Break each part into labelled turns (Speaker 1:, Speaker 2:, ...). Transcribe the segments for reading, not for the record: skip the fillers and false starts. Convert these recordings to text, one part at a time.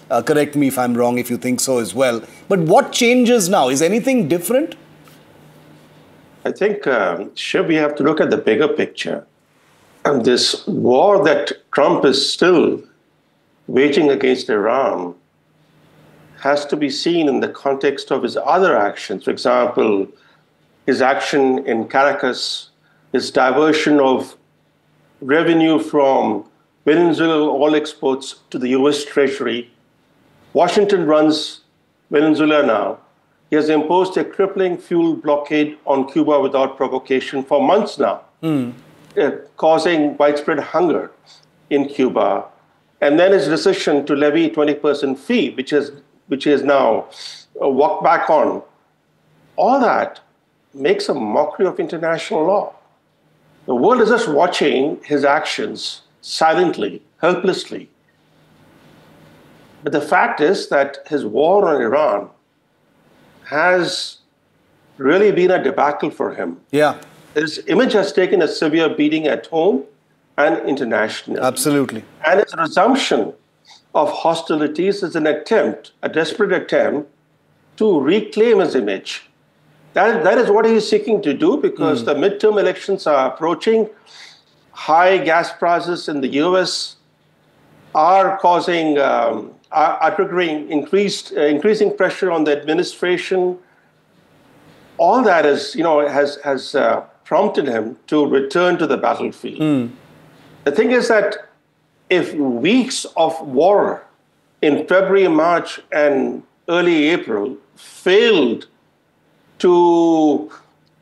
Speaker 1: Correct me if I'm wrong, if you think so as well. But what changes now? Is anything different?
Speaker 2: I think, Shiv, we have to look at the bigger picture. And this war that Trump is still waging against Iran has to be seen in the context of his other actions. For example, his action in Caracas, his diversion of revenue from Venezuelan oil exports to the US Treasury. Washington runs Venezuela now. He has imposed a crippling fuel blockade on Cuba without provocation for months now, causing widespread hunger in Cuba. And then his decision to levy a 20% fee, which is now walked back on. All that makes a mockery of international law. The world is just watching his actions silently, helplessly. But the fact is that his war on Iran has really been a debacle for him.
Speaker 1: Yeah.
Speaker 2: His image has taken a severe beating at home and internationally.
Speaker 1: Absolutely.
Speaker 2: And his resumption of hostilities is an attempt, a desperate attempt, to reclaim his image. That is what he is seeking to do, because the midterm elections are approaching. High gas prices in the US are causing, are triggering increasing pressure on the administration. All that is, has prompted him to return to the battlefield. The thing is that if weeks of war in February, March, and early April failed to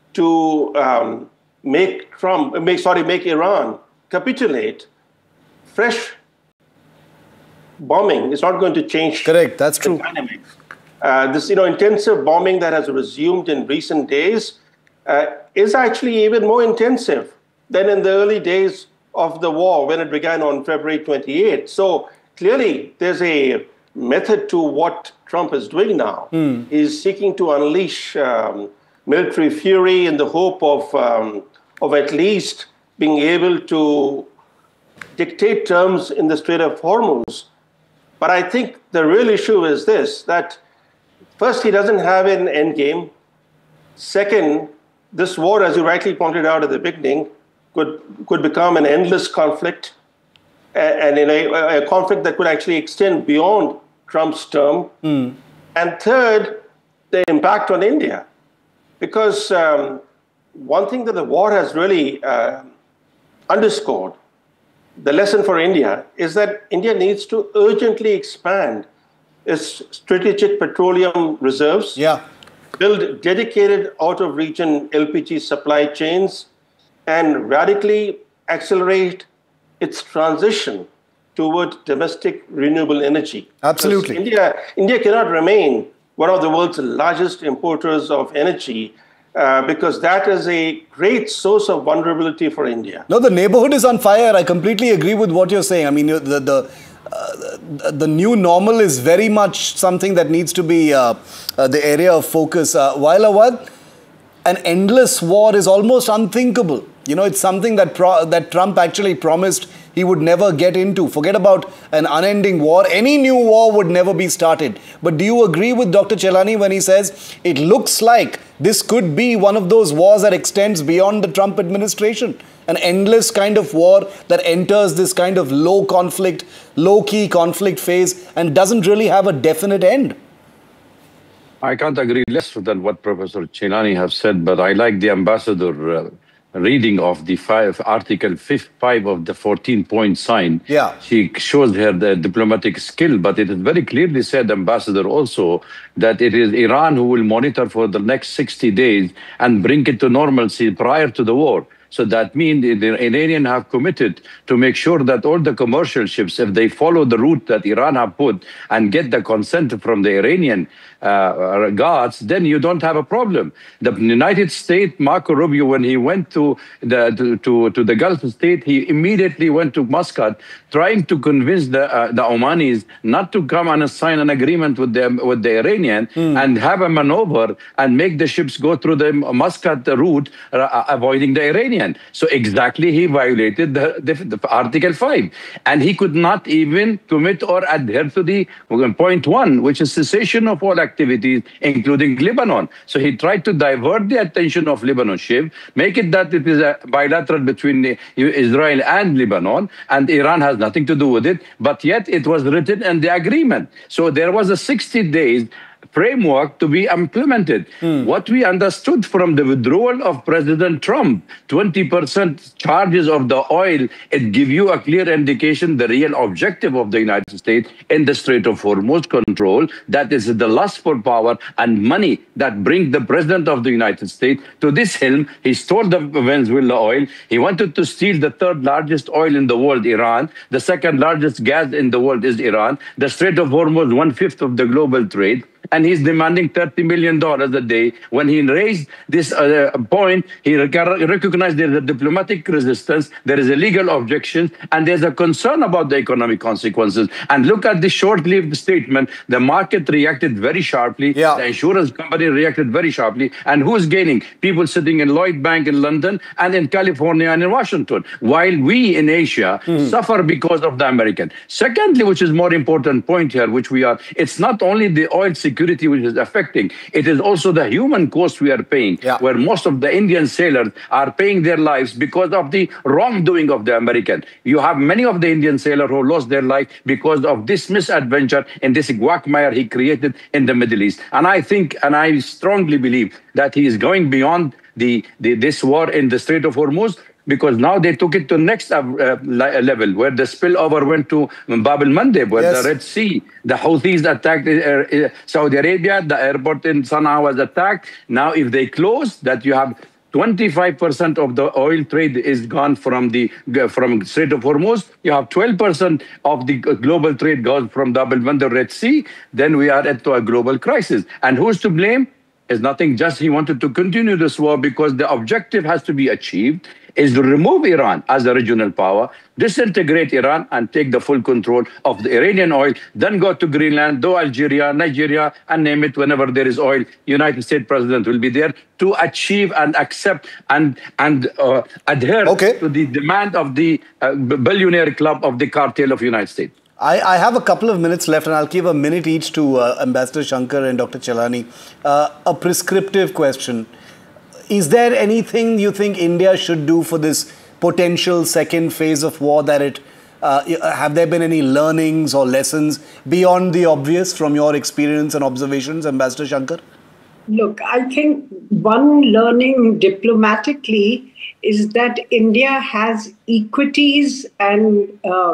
Speaker 2: make Iran capitulate, fresh bombing is not going to change.
Speaker 1: Correct, that's true.
Speaker 2: Dynamic. This intensive bombing that has resumed in recent days is actually even more intensive than in the early days of the war when it began on February 28th. So clearly there's a method to what Trump is doing now. He's seeking to unleash military fury in the hope of at least being able to dictate terms in the Strait of Hormuz. But I think the real issue is this, that first, he doesn't have an end game. Second, this war, as you rightly pointed out at the beginning, could become an endless conflict, and in a conflict that could actually extend beyond Trump's term. And third, the impact on India. Because one thing that the war has really underscored, the lesson for India, is that India needs to urgently expand its strategic petroleum reserves, build dedicated out-of-region LPG supply chains, and radically accelerate its transition toward domestic renewable energy.
Speaker 1: Absolutely.
Speaker 2: India cannot remain one of the world's largest importers of energy because that is a great source of vulnerability for India.
Speaker 1: No, the neighborhood is on fire. I completely agree with what you're saying. I mean, the new normal is very much something that needs to be the area of focus. While Awad, an endless war is almost unthinkable. It's something that Trump actually promised he would never get into. Forget about an unending war. Any new war would never be started. But do you agree with Dr. Chelani when he says it looks like this could be one of those wars that extends beyond the Trump administration? An endless kind of war that enters this kind of low-key conflict phase and doesn't really have a definite end.
Speaker 3: I can't agree less than what Professor Chelani have said, but I like the ambassador reading of the Article 5 of the 14-point sign. She shows her the diplomatic skill, but it is very clearly said, Ambassador, also that it is Iran who will monitor for the next 60 days and bring it to normalcy prior to the war. So that means the Iranians have committed to make sure that all the commercial ships, if they follow the route that Iran have put and get the consent from the Iranian guards, then you don't have a problem. The United States, Marco Rubio, when he went to the Gulf state, he immediately went to Muscat, trying to convince the Omanis not to come and sign an agreement with the Iranian and have a maneuver and make the ships go through the Muscat route, avoiding the Iranian. Iranian. So exactly he violated the Article 5. And he could not even commit or adhere to the point 1, which is cessation of all activities, including Lebanon. So he tried to divert the attention of Lebanon, Shiv, make it that it is a bilateral between Israel and Lebanon, and Iran has nothing to do with it, but yet it was written in the agreement. So there was a 60 days framework to be implemented. What we understood from the withdrawal of President Trump, 20% charges of the oil, it gives you a clear indication the real objective of the United States in the Strait of Hormuz control, that is the lust for power and money that brings the President of the United States to this hill. He stole the Venezuela oil. He wanted to steal the third largest oil in the world, Iran. The second largest gas in the world is Iran. The Strait of Hormuz, 1/5 of the global trade. And he's demanding $30 million a day. When he raised this point, he recognized there's a diplomatic resistance, there is a legal objection, and there's a concern about the economic consequences. And look at the short-lived statement. The market reacted very sharply. The insurance company reacted very sharply. And who's gaining? People sitting in Lloyd Bank in London and in California and in Washington, while we in Asia suffer because of the American. Secondly, which is more important point here, which we are, it's not only the oil security which is affecting, it is also the human cost we are paying, where most of the Indian sailors are paying their lives because of the wrongdoing of the American. You have many of the Indian sailors who lost their life because of this misadventure and this quagmire he created in the Middle East. And I think, and I strongly believe that he is going beyond this war in the Strait of Hormuz, because now they took it to next level, where the spillover went to Bab el-Mandeb, where the Red Sea, the Houthis attacked Saudi Arabia, the airport in Sana'a was attacked. Now if they close, that you have 25% of the oil trade is gone from Strait of Hormuz. You have 12% of the global trade goes from Bab el-Mandeb, Red Sea. Then we are into a global crisis. And who's to blame? Is nothing, just he wanted to continue this war because the objective has to be achieved is to remove Iran as a regional power, disintegrate Iran and take the full control of the Iranian oil, then go to Greenland, do Algeria, Nigeria, and name it. Whenever there is oil, United States president will be there to achieve and accept and adhere to the demand of the billionaire club of the cartel of United States.
Speaker 1: I have a couple of minutes left, and I'll give a minute each to Ambassador Shankar and Dr. Chelani. A prescriptive question. Is there anything you think India should do for this potential second phase of war that it... have there been any learnings or lessons beyond the obvious from your experience and observations, Ambassador Shankar?
Speaker 4: Look, I think one learning diplomatically is that India has equities and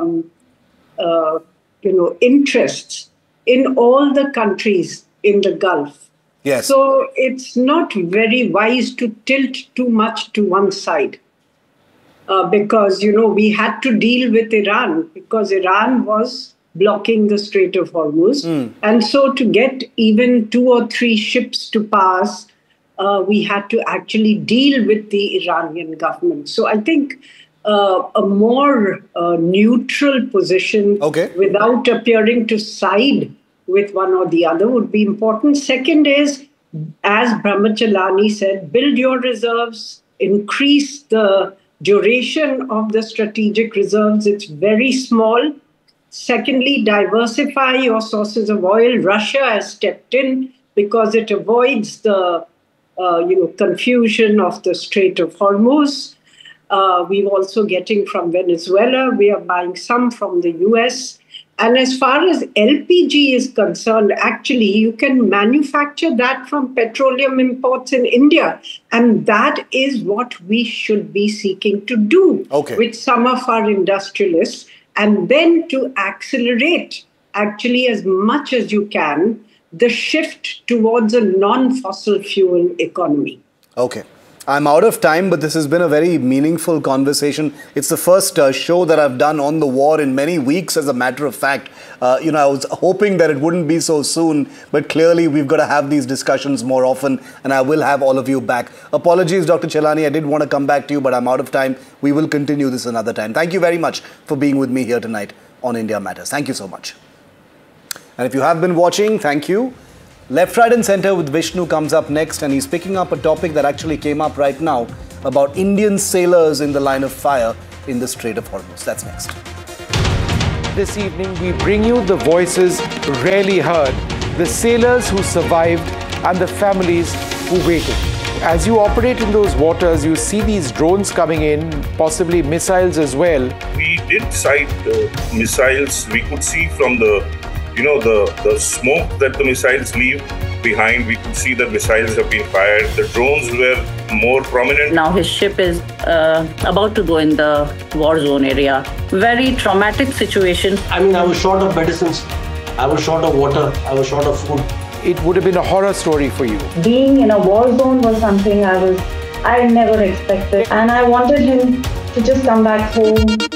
Speaker 4: interests in all the countries in the Gulf.
Speaker 1: Yes.
Speaker 4: So it's not very wise to tilt too much to one side because, we had to deal with Iran because Iran was blocking the Strait of Hormuz. And so to get even 2 or 3 ships to pass, we had to actually deal with the Iranian government. So I think a more neutral position without appearing to side with one or the other would be important. Second is, as Brahmachalani said, build your reserves, increase the duration of the strategic reserves. It's very small. Secondly, diversify your sources of oil. Russia has stepped in because it avoids the confusion of the Strait of Hormuz. We're also getting from Venezuela. We are buying some from the US. And as far as LPG is concerned, actually, you can manufacture that from petroleum imports in India. And that is what we should be seeking to do with some of our industrialists. And then to accelerate, actually, as much as you can, the shift towards a non-fossil fuel economy.
Speaker 1: Okay. I'm out of time, but this has been a very meaningful conversation. It's the first show that I've done on the war in many weeks, as a matter of fact. I was hoping that it wouldn't be so soon, but clearly we've got to have these discussions more often, and I will have all of you back. Apologies, Dr. Chelani, I did want to come back to you, but I'm out of time. We will continue this another time. Thank you very much for being with me here tonight on India Matters. Thank you so much. And if you have been watching, thank you. Left, Right and Center with Vishnu comes up next, and he's picking up a topic that actually came up right now about Indian sailors in the line of fire in the Strait of Hormuz. That's next.
Speaker 5: This evening, we bring you the voices rarely heard, the sailors who survived and the families who waited. As you operate in those waters, you see these drones coming in, possibly missiles as well.
Speaker 6: We did sight missiles. We could see from the smoke that the missiles leave behind. We could see that missiles have been fired. The drones were more prominent.
Speaker 7: Now his ship is about to go in the war zone area. Very traumatic situation.
Speaker 8: I mean, I was short of medicines. I was short of water. I was short of food.
Speaker 5: It would have been a horror story for you.
Speaker 9: Being in a war zone was something I never expected. And I wanted him to just come back home.